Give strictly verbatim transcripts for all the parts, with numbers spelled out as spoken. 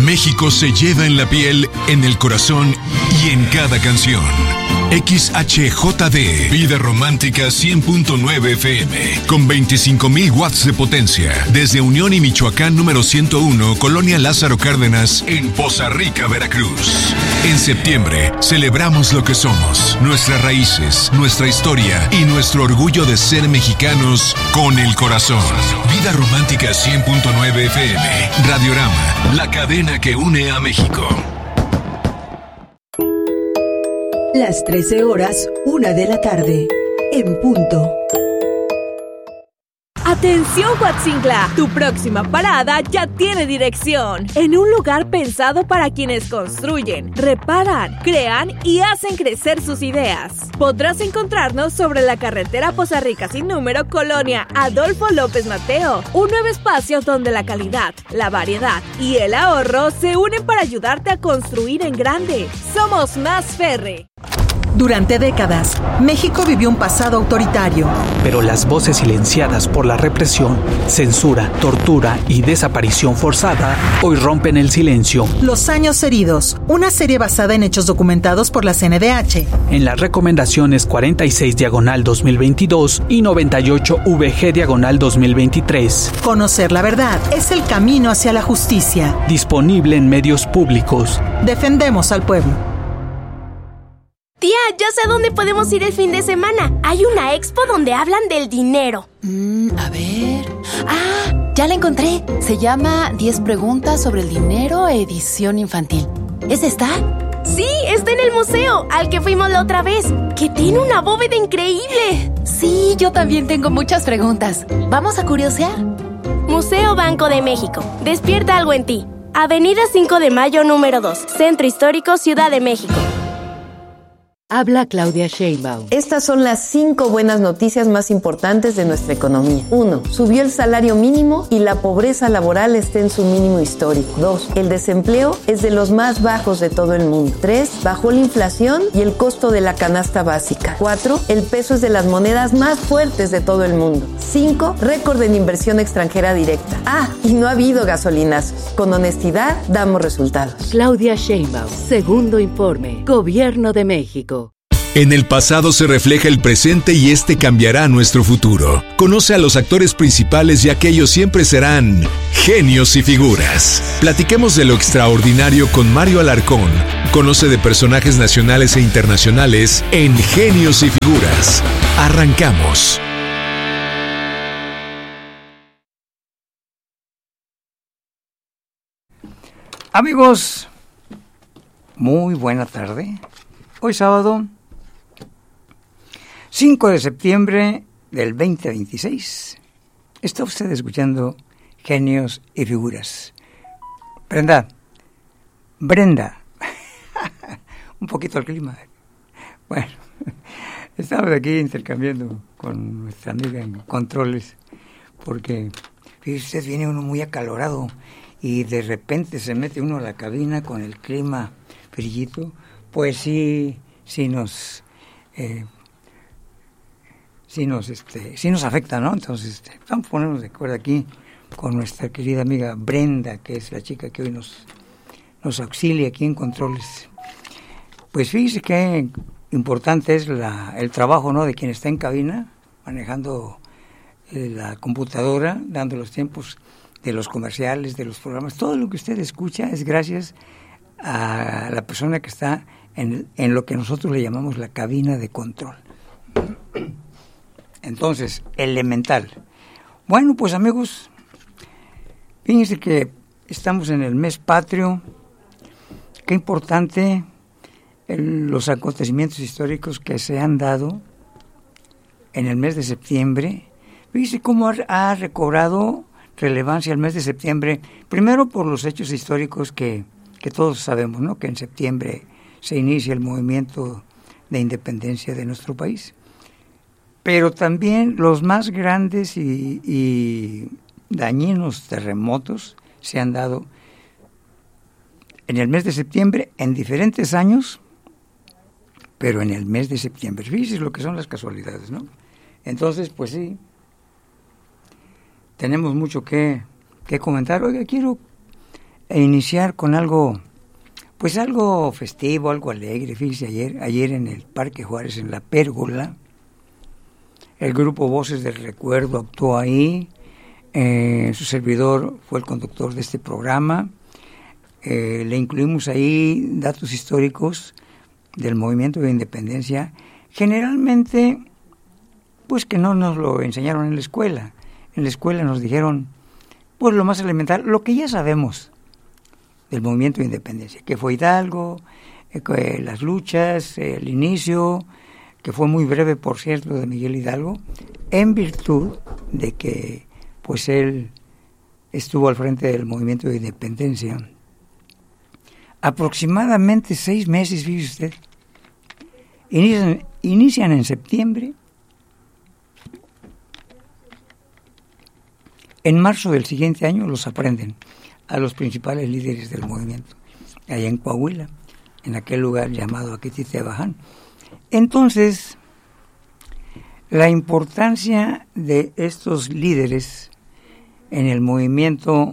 México se lleva en la piel, en el corazón y en cada canción. X H J D, Vida Romántica cien punto nueve F M, con veinticinco mil watts de potencia, desde Unión y Michoacán número ciento uno, Colonia Lázaro Cárdenas, en Poza Rica, Veracruz. En septiembre, celebramos lo que somos, nuestras raíces, nuestra historia y nuestro orgullo de ser mexicanos con el corazón. Vida Romántica cien punto nueve F M, Radiorama, la cadena que une a México. Las trece horas, una de la tarde, en punto. ¡Atención, Coatzingla! Tu próxima parada ya tiene dirección. En un lugar pensado para quienes construyen, reparan, crean y hacen crecer sus ideas. Podrás encontrarnos sobre la carretera Poza Rica sin número, Colonia Adolfo López Mateo. Un nuevo espacio donde la calidad, la variedad y el ahorro se unen para ayudarte a construir en grande. Somos Más Ferre. Durante décadas, México vivió un pasado autoritario. Pero las voces silenciadas por la represión, censura, tortura y desaparición forzada hoy rompen el silencio. Los años heridos, una serie basada en hechos documentados por la C N D H. En las recomendaciones cuarenta y seis diagonal dos mil veintidós y noventa y ocho V G diagonal dos mil veintitrés. Conocer la verdad es el camino hacia la justicia. Disponible en medios públicos. Defendemos al pueblo. Tía, ya sé a dónde podemos ir el fin de semana. Hay una expo donde hablan del dinero. Mm, a ver... ¡Ah! Ya la encontré. Se llama diez preguntas sobre el dinero, edición infantil. ¿Es esta? Sí, está en el museo, al que fuimos la otra vez, que tiene una bóveda increíble. Sí, yo también tengo muchas preguntas. ¿Vamos a curiosear? Museo Banco de México. Despierta algo en ti. Avenida cinco de mayo número dos, Centro Histórico, Ciudad de México. Habla Claudia Sheinbaum. Estas son las cinco buenas noticias más importantes de nuestra economía. Uno, subió el salario mínimo y la pobreza laboral está en su mínimo histórico. Dos, el desempleo es de los más bajos de todo el mundo. Tres, bajó la inflación y el costo de la canasta básica. Cuatro, el peso es de las monedas más fuertes de todo el mundo. Cinco, récord en inversión extranjera directa. Ah, y no ha habido gasolinazos. Con honestidad, damos resultados. Claudia Sheinbaum, segundo informe, Gobierno de México. En el pasado se refleja el presente y este cambiará nuestro futuro. Conoce a los actores principales ya que ellos siempre serán genios y figuras. Platiquemos de lo extraordinario con Mario Alarcón. Conoce de personajes nacionales e internacionales en Genios y Figuras. Arrancamos. Amigos, muy buena tarde. Hoy sábado cinco de septiembre del veinte veintiséis, está usted escuchando Genios y Figuras. Brenda, Brenda, un poquito el clima. Bueno, estamos aquí intercambiando con nuestra amiga en controles, porque fíjese usted, viene uno muy acalorado y de repente se mete uno a la cabina con el clima frillito, pues sí, sí nos... Eh, sí nos este sí nos afecta, ¿no? Entonces este, vamos a ponernos de acuerdo aquí con nuestra querida amiga Brenda, que es la chica que hoy nos nos auxilia aquí en controles. Pues fíjese qué importante es la el trabajo, ¿no?, de quien está en cabina manejando eh, la computadora, dando los tiempos de los comerciales, de los programas. Todo lo que usted escucha es gracias a la persona que está en, en lo que nosotros le llamamos la cabina de control. Entonces, elemental. Bueno, pues amigos, fíjense que estamos en el mes patrio. Qué importante el, los acontecimientos históricos que se han dado en el mes de septiembre. Fíjense cómo ha, ha recobrado relevancia el mes de septiembre. Primero por los hechos históricos que, que todos sabemos, ¿no? Que en septiembre se inicia el movimiento de independencia de nuestro país. Pero también los más grandes y, y dañinos terremotos se han dado en el mes de septiembre, en diferentes años, pero en el mes de septiembre. Fíjense lo que son las casualidades, ¿no? Entonces, pues sí, tenemos mucho que, que comentar. Oiga, quiero e iniciar con algo, pues algo festivo, algo alegre. Fíjese, ayer, ayer en el Parque Juárez, en la Pérgola, el grupo Voces del Recuerdo actuó ahí. Eh, su servidor fue el conductor de este programa. Eh, le incluimos ahí datos históricos del movimiento de independencia, generalmente pues que no nos lo enseñaron en la escuela. En la escuela nos dijeron pues lo más elemental, lo que ya sabemos del movimiento de independencia, que fue Hidalgo, eh, que las luchas, eh, el inicio, que fue muy breve, por cierto, de Miguel Hidalgo, en virtud de que pues él estuvo al frente del movimiento de independencia aproximadamente seis meses, fíjese usted. Inician, inician en septiembre. En marzo del siguiente año los aprenden a los principales líderes del movimiento, allá en Coahuila, en aquel lugar llamado Aquititebaján. Entonces, la importancia de estos líderes en el movimiento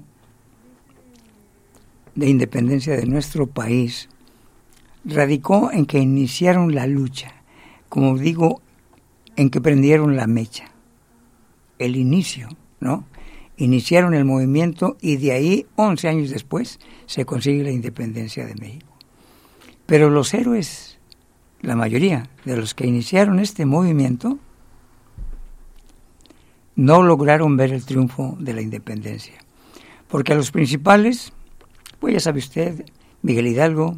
de independencia de nuestro país radicó en que iniciaron la lucha, como digo, en que prendieron la mecha, el inicio, ¿no? Iniciaron el movimiento y de ahí, once años después, se consigue la independencia de México. Pero los héroes, la mayoría de los que iniciaron este movimiento, no lograron ver el triunfo de la independencia, porque a los principales, pues ya sabe usted, Miguel Hidalgo,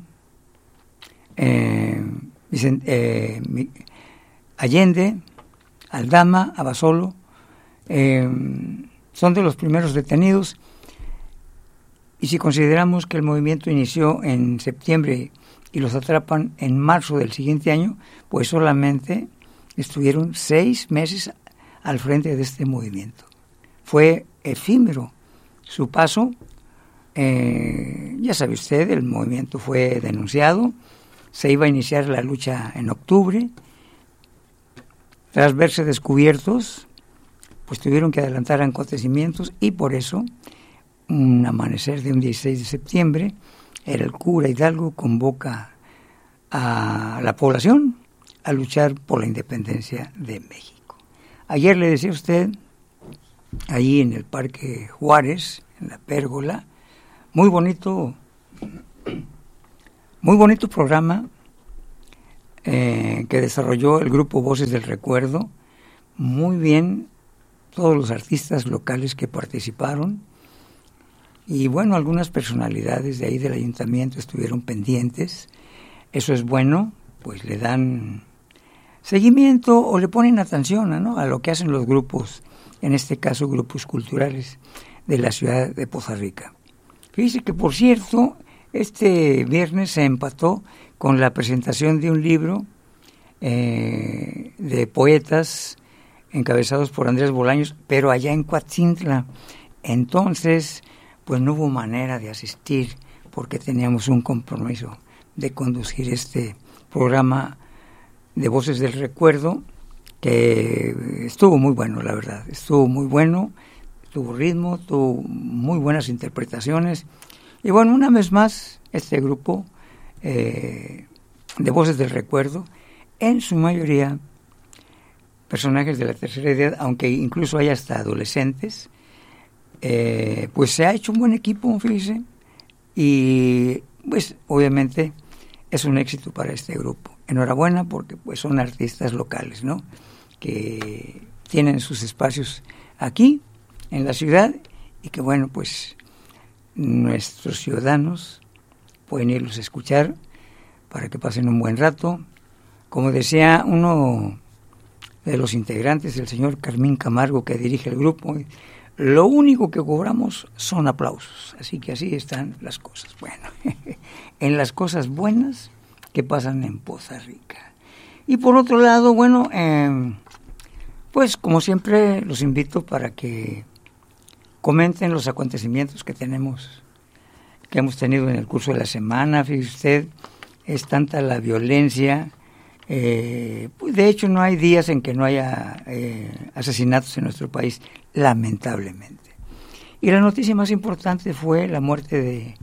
eh, Vicente, eh, Allende, Aldama, Abasolo, eh, son de los primeros detenidos, y si consideramos que el movimiento inició en septiembre y los atrapan en marzo del siguiente año, pues solamente estuvieron seis meses al frente de este movimiento. Fue efímero su paso. Eh, ya sabe usted, el movimiento fue denunciado, se iba a iniciar la lucha en octubre. Tras verse descubiertos, pues tuvieron que adelantar acontecimientos y por eso, un amanecer de un dieciséis de septiembre, era el cura Hidalgo convoca a la población a luchar por la independencia de México. Ayer le decía a usted, allí en el Parque Juárez, en la Pérgola, muy bonito, muy bonito programa eh, que desarrolló el grupo Voces del Recuerdo, muy bien todos los artistas locales que participaron, y bueno, algunas personalidades de ahí del ayuntamiento estuvieron pendientes. Eso es bueno, pues le dan seguimiento o le ponen atención, ¿no?, a lo que hacen los grupos, en este caso grupos culturales de la ciudad de Poza Rica. Fíjese que, por cierto, este viernes se empató con la presentación de un libro eh, de poetas encabezados por Andrés Bolaños, pero allá en Coatzintla. Entonces, pues no hubo manera de asistir porque teníamos un compromiso de conducir este programa de Voces del Recuerdo, que estuvo muy bueno, la verdad, estuvo muy bueno, tuvo ritmo, tuvo muy buenas interpretaciones, y bueno, una vez más, este grupo eh, de Voces del Recuerdo, en su mayoría personajes de la tercera edad, aunque incluso hay hasta adolescentes, eh, pues se ha hecho un buen equipo, fíjese, y pues obviamente es un éxito para este grupo. Enhorabuena, porque pues son artistas locales, ¿no?, que tienen sus espacios aquí en la ciudad y que bueno, pues nuestros ciudadanos pueden irlos a escuchar para que pasen un buen rato. Como decía uno de los integrantes, el señor Carmín Camargo, que dirige el grupo, lo único que cobramos son aplausos, así que así están las cosas. Bueno, en las cosas buenas que pasan en Poza Rica. Y por otro lado, bueno, eh, pues como siempre los invito para que comenten los acontecimientos que tenemos, que hemos tenido en el curso de la semana. Fíjese usted, es tanta la violencia, eh, pues de hecho no hay días en que no haya eh, asesinatos en nuestro país, lamentablemente. Y la noticia más importante fue la muerte de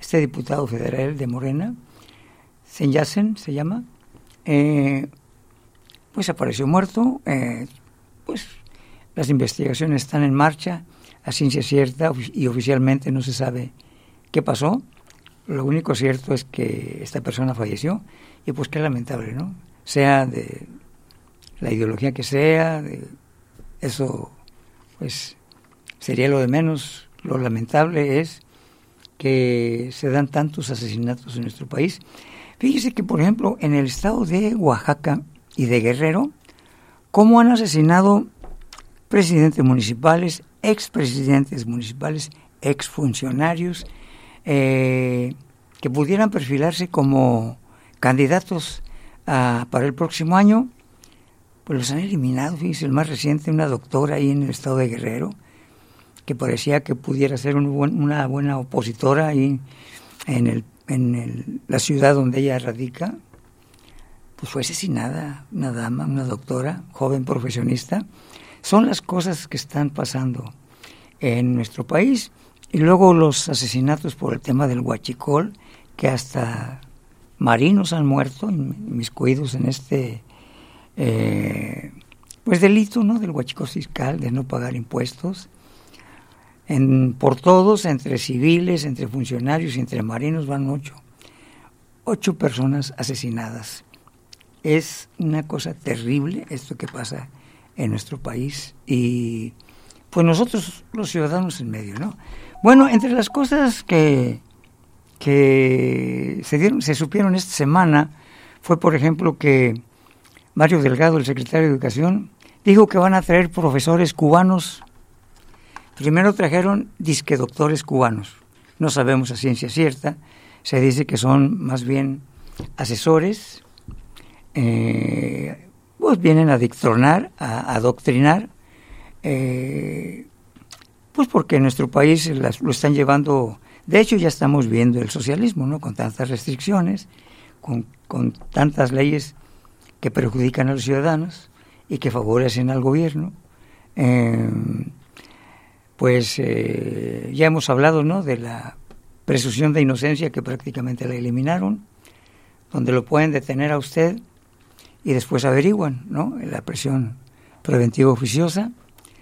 este diputado federal de Morena, Senyacen se llama, eh, pues apareció muerto. Eh, pues las investigaciones están en marcha, a ciencia cierta y oficialmente no se sabe qué pasó. Lo único cierto es que esta persona falleció y pues qué lamentable, ¿no? Sea de la ideología que sea, de eso pues sería lo de menos. Lo lamentable es que se dan tantos asesinatos en nuestro país. Fíjese que, por ejemplo, en el estado de Oaxaca y de Guerrero, cómo han asesinado presidentes municipales, expresidentes municipales, exfuncionarios, eh, que pudieran perfilarse como candidatos a, para el próximo año, pues los han eliminado. Fíjese, el más reciente, una doctora ahí en el estado de Guerrero, que parecía que pudiera ser un buen, una buena opositora ahí en, el, en el, la ciudad donde ella radica, pues fue asesinada, una dama, una doctora, joven profesionista. Son las cosas que están pasando en nuestro país. Y luego los asesinatos por el tema del huachicol, que hasta marinos han muerto, inmiscuidos en este eh, pues delito, ¿no?, del huachicol fiscal, de no pagar impuestos. En, por todos, entre civiles, entre funcionarios y entre marinos, van ocho. Ocho personas asesinadas. Es una cosa terrible esto que pasa en nuestro país. Y pues nosotros, los ciudadanos en medio, ¿no? Bueno, entre las cosas que, que se, dieron, se supieron esta semana fue, por ejemplo, que Mario Delgado, el secretario de Educación, dijo que van a traer profesores cubanos. Primero trajeron disque doctores cubanos, no sabemos a ciencia cierta, se dice que son más bien asesores, eh, pues vienen a dictronar, a adoctrinar, eh, pues porque en nuestro país las, lo están llevando, de hecho ya estamos viendo el socialismo, ¿no?, con tantas restricciones, con, con tantas leyes que perjudican a los ciudadanos y que favorecen al gobierno. Eh, Pues eh, ya hemos hablado, ¿no?, de la presunción de inocencia, que prácticamente la eliminaron, donde lo pueden detener a usted y después averiguan, ¿no?, la prisión preventiva oficiosa,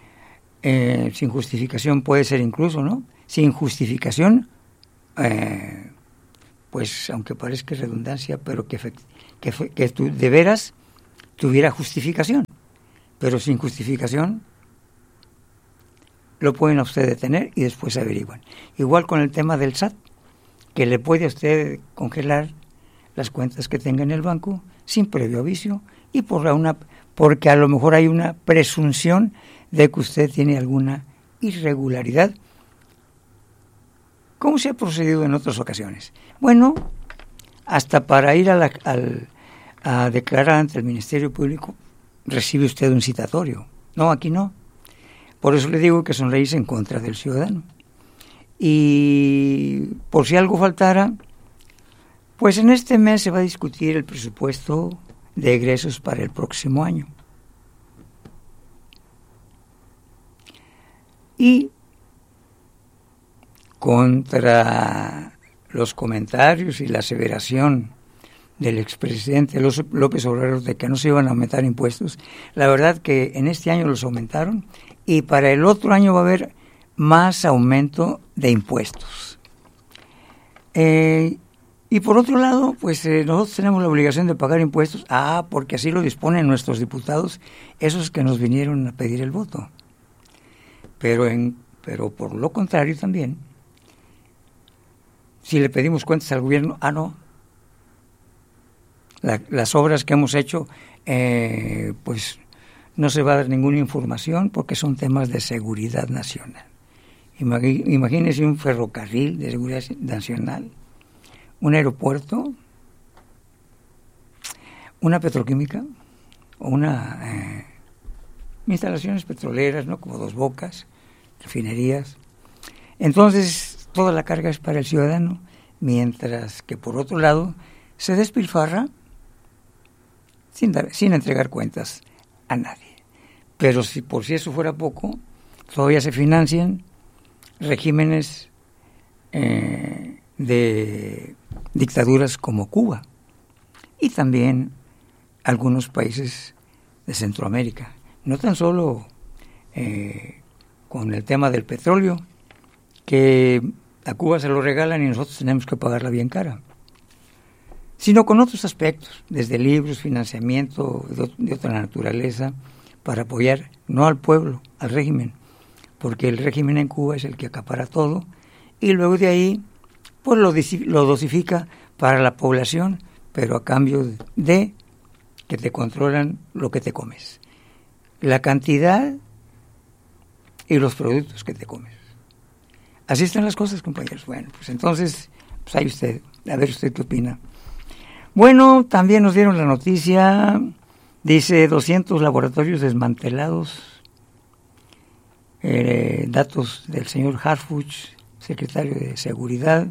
eh, sin justificación puede ser incluso, ¿no?, sin justificación, eh, pues aunque parezca redundancia, pero que, que, que tu, de veras tuviera justificación, pero sin justificación lo pueden a usted detener y después averiguan. Igual con el tema del S A T, que le puede a usted congelar las cuentas que tenga en el banco sin previo aviso y por una, porque a lo mejor hay una presunción de que usted tiene alguna irregularidad, como se ha procedido en otras ocasiones. Bueno, hasta para ir a, la, al, a declarar ante el Ministerio Público recibe usted un citatorio. No, aquí no. Por eso le digo que son leyes en contra del ciudadano. Y por si algo faltara, pues en este mes se va a discutir el presupuesto de egresos para el próximo año. Y contra los comentarios y la aseveración del expresidente López Obrador de que no se iban a aumentar impuestos, la verdad que en este año los aumentaron y para el otro año va a haber más aumento de impuestos. Eh, y por otro lado, pues eh, nosotros tenemos la obligación de pagar impuestos, ah, porque así lo disponen nuestros diputados, esos que nos vinieron a pedir el voto. Pero, en, pero por lo contrario también, si le pedimos cuentas al gobierno, ah, no, La, las obras que hemos hecho, eh, pues no se va a dar ninguna información porque son temas de seguridad nacional. Imagínese un ferrocarril de seguridad nacional, un aeropuerto, una petroquímica, o una eh, instalaciones petroleras, ¿no?, como Dos Bocas, refinerías. Entonces, toda la carga es para el ciudadano, mientras que por otro lado se despilfarra sin, dar, sin entregar cuentas a nadie. Pero si por si eso fuera poco, todavía se financian regímenes eh, de dictaduras como Cuba y también algunos países de Centroamérica. No tan solo eh, con el tema del petróleo, que a Cuba se lo regalan y nosotros tenemos que pagarla bien cara, sino con otros aspectos, desde libros, financiamiento de, de otra naturaleza, para apoyar no al pueblo, al régimen, porque el régimen en Cuba es el que acapara todo, y luego de ahí pues lo, lo dosifica para la población, pero a cambio de que te controlan lo que te comes, la cantidad y los productos que te comes. Así están las cosas, compañeros. Bueno, pues entonces, pues ahí usted, a ver usted qué opina. Bueno, también nos dieron la noticia, dice doscientos laboratorios desmantelados, eh, datos del señor Harfuch, secretario de Seguridad.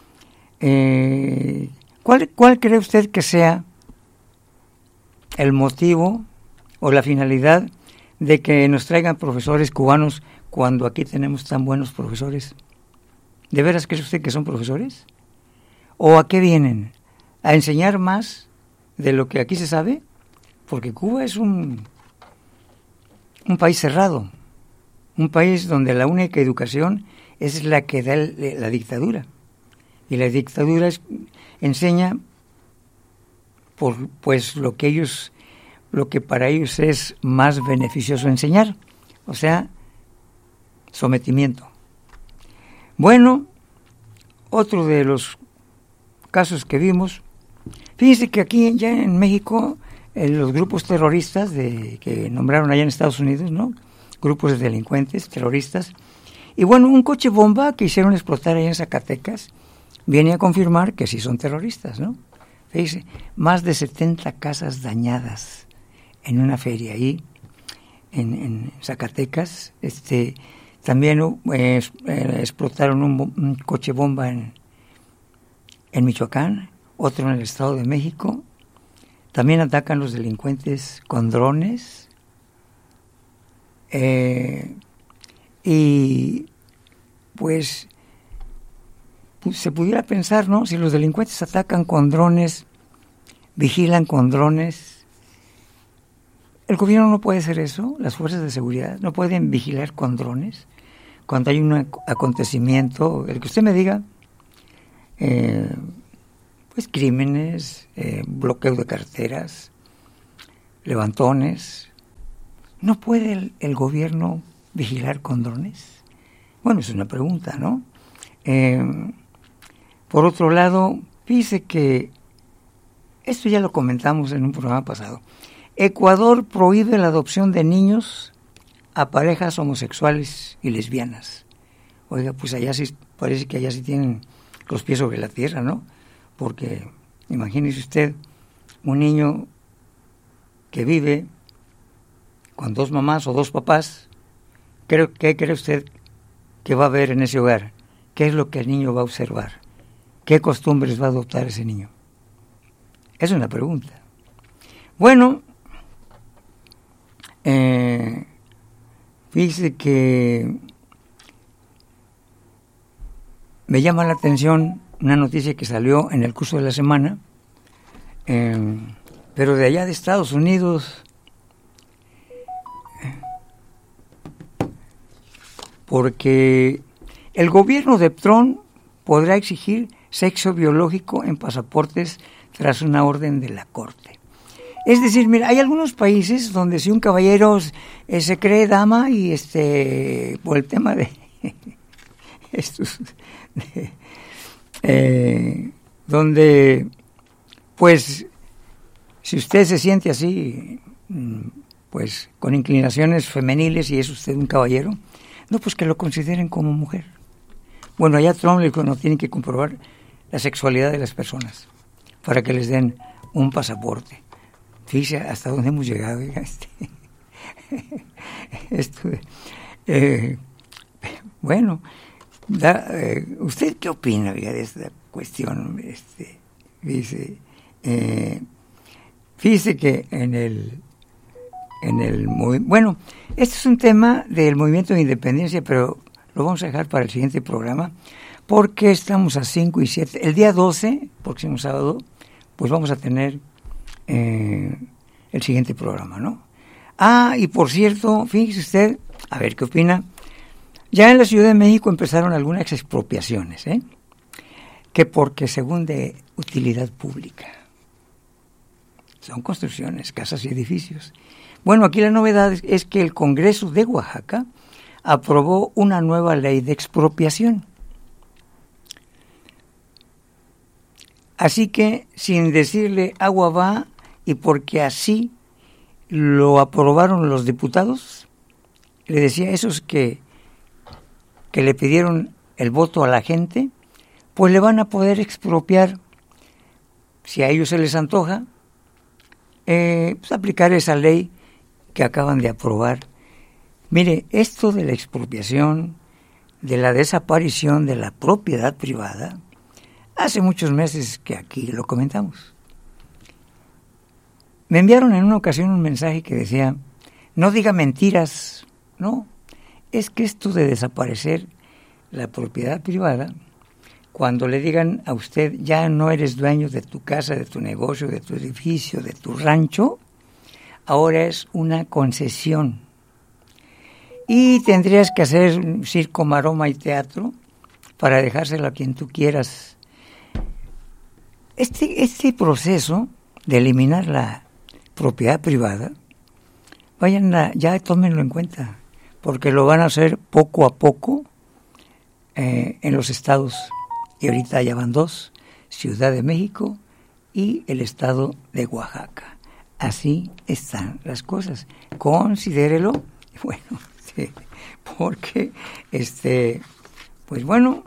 Eh, ¿cuál, ¿Cuál cree usted que sea el motivo o la finalidad de que nos traigan profesores cubanos cuando aquí tenemos tan buenos profesores? ¿De veras cree usted que son profesores? ¿O a qué vienen? ¿A enseñar más de lo que aquí se sabe? Porque Cuba es un, un país cerrado, un país donde la única educación es la que da el, la dictadura. Y la dictadura es, enseña por pues lo que ellos, lo que para ellos es más beneficioso enseñar, o sea, sometimiento. Bueno, otro de los casos que vimos, fíjense que aquí ya en México eh, los grupos terroristas de que nombraron allá en Estados Unidos, ¿no? Grupos de delincuentes, terroristas, y bueno, un coche bomba que hicieron explotar allá en Zacatecas viene a confirmar que sí son terroristas, ¿no? Fíjense, más de setenta casas dañadas en una feria ahí en, en Zacatecas. Este también eh, eh, explotaron un, un coche bomba en, en Michoacán, otro en el Estado de México. También atacan los delincuentes con drones. Eh, y pues, pues se pudiera pensar, ¿no? Si los delincuentes atacan con drones, vigilan con drones, el gobierno no puede hacer eso, las fuerzas de seguridad no pueden vigilar con drones cuando hay un acontecimiento, el que usted me diga, eh, pues crímenes, eh, bloqueo de carteras, levantones. ¿No puede el, el gobierno vigilar con drones? Bueno, es una pregunta, ¿no? Eh, por otro lado, fíjese que esto ya lo comentamos en un programa pasado. Ecuador prohíbe la adopción de niños a parejas homosexuales y lesbianas. Oiga, pues allá sí, parece que allá sí tienen los pies sobre la tierra, ¿no? Porque imagínese usted un niño que vive con dos mamás o dos papás, ¿qué, qué cree usted que va a haber en ese hogar? ¿Qué es lo que el niño va a observar? ¿Qué costumbres va a adoptar ese niño? Es una pregunta. Bueno, eh, fíjese que me llama la atención una noticia que salió en el curso de la semana, eh, pero de allá de Estados Unidos, porque el gobierno de Trump podrá exigir sexo biológico en pasaportes tras una orden de la Corte. Es decir, mira, hay algunos países donde si un caballero eh, se cree dama y este por el tema de estos de, eh, donde pues si usted se siente así pues con inclinaciones femeniles y es usted un caballero, no, pues que lo consideren como mujer. Bueno, allá Trump le dijo, no, tienen que comprobar la sexualidad de las personas para que les den un pasaporte. Fíjese hasta dónde hemos llegado. Este, esto, eh, bueno, da, eh, ¿usted qué opina oiga, de esta cuestión? Este, dice, eh, fíjese que en el en el bueno, este es un tema del movimiento de independencia, pero lo vamos a dejar para el siguiente programa, porque estamos a cinco y siete. El día doce, próximo sábado, pues vamos a tener eh, el siguiente programa, ¿no? Ah, y por cierto, fíjese usted, a ver qué opina, ya en la Ciudad de México empezaron algunas expropiaciones, ¿eh? Que porque según de utilidad pública. Son construcciones, casas y edificios. Bueno, aquí la novedad es, es que el Congreso de Oaxaca aprobó una nueva ley de expropiación. Así que, sin decirle agua va, y porque así lo aprobaron los diputados, le decía a esos que, que le pidieron el voto a la gente, pues le van a poder expropiar, si a ellos se les antoja, eh, pues aplicar esa ley que acaban de aprobar. Mire, esto de la expropiación, de la desaparición de la propiedad privada, hace muchos meses que aquí lo comentamos. Me enviaron en una ocasión un mensaje que decía, no diga mentiras, no, es que esto de desaparecer la propiedad privada, cuando le digan a usted, ya no eres dueño de tu casa, de tu negocio, de tu edificio, de tu rancho, ahora es una concesión. Y tendrías que hacer circo, maroma y teatro para dejárselo a quien tú quieras. Este, este proceso de eliminar la propiedad privada, vayan a, ya tómenlo en cuenta, porque lo van a hacer poco a poco eh, en los estados, y ahorita ya van dos, Ciudad de México y el estado de Oaxaca. Así están las cosas. Considérelo, bueno, sí, porque, este, pues bueno,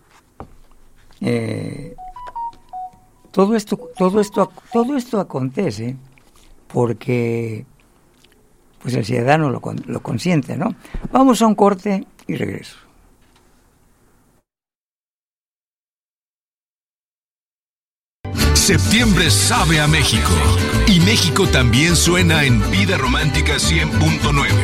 eh, todo esto, todo esto, todo esto acontece porque pues el ciudadano lo, lo consiente, ¿no? Vamos a un corte y regreso. Septiembre sabe a México y México también suena en Vida Romántica cien punto nueve.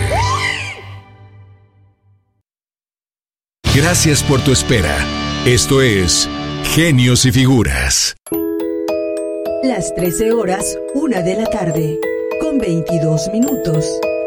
Gracias por tu espera. Esto es Genios y Figuras. Las trece horas, una de la tarde, con veintidós minutos.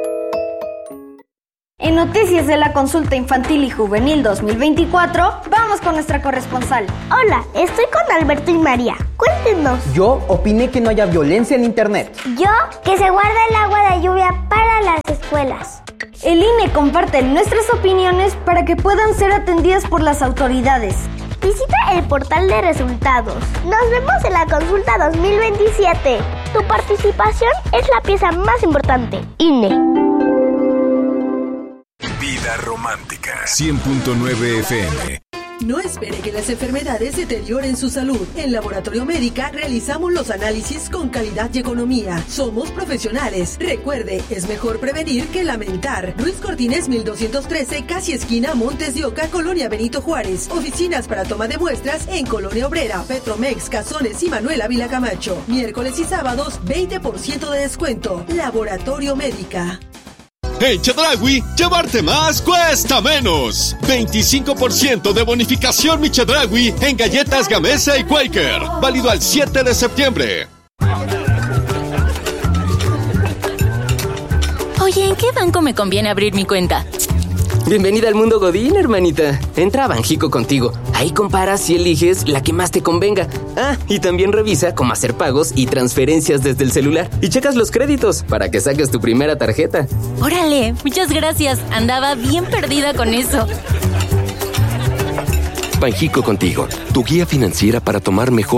En Noticias de la Consulta Infantil y Juvenil dos mil veinticuatro, vamos con nuestra corresponsal. Hola, estoy con Alberto y María. Cuéntenos. Yo opiné que no haya violencia en Internet. Yo, que se guarda el agua de lluvia para las escuelas. El I N E comparte nuestras opiniones para que puedan ser atendidas por las autoridades. Visita el portal de resultados. Nos vemos en la consulta dos mil veintisiete. Tu participación es la pieza más importante. I N E. Vida Romántica cien punto nueve F M. No espere que las enfermedades deterioren su salud. En Laboratorio Médica realizamos los análisis con calidad y economía. Somos profesionales. Recuerde, es mejor prevenir que lamentar. Luis Cortines mil doscientos trece, casi esquina Montes de Oca, Colonia Benito Juárez. Oficinas para toma de muestras en Colonia Obrera, Petromex, Cazones y Manuel Ávila Camacho. Miércoles y sábados, veinte por ciento de descuento. Laboratorio Médica. En Chedraui, llevarte más cuesta menos. veinticinco por ciento de bonificación Mi Chedraui en galletas Gamesa y Quaker. Válido al siete de septiembre. Oye, ¿en qué banco me conviene abrir mi cuenta? Bienvenida al mundo Godín, hermanita. Entra a Banjico contigo. Ahí comparas y eliges la que más te convenga. Ah, y también revisa cómo hacer pagos y transferencias desde el celular. Y checas los créditos para que saques tu primera tarjeta. Órale, muchas gracias. Andaba bien perdida con eso. Banjico contigo, tu guía financiera para tomar mejor